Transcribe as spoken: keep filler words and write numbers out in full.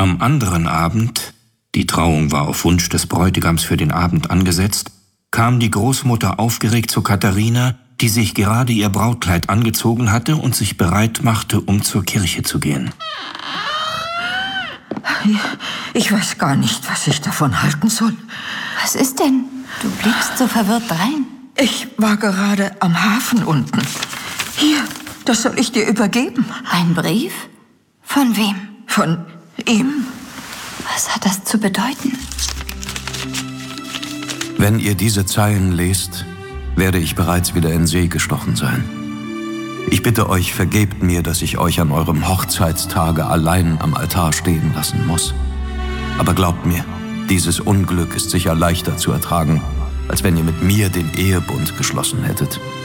Am anderen Abend, die Trauung war auf Wunsch des Bräutigams für den Abend angesetzt, kam die Großmutter aufgeregt zu Katharina, die sich gerade ihr Brautkleid angezogen hatte und sich bereit machte, um zur Kirche zu gehen. Ich weiß gar nicht, was ich davon halten soll. Was ist denn? Du blickst so verwirrt drein. Ich war gerade am Hafen unten. Hier, das soll ich dir übergeben. Ein Brief? Von wem? Von ihm. Was hat das zu bedeuten? Wenn ihr diese Zeilen lest, werde ich bereits wieder in See gestochen sein. Ich bitte euch, vergebt mir, dass ich euch an eurem Hochzeitstage allein am Altar stehen lassen muss. Aber glaubt mir, dieses Unglück ist sicher leichter zu ertragen, als wenn ihr mit mir den Ehebund geschlossen hättet.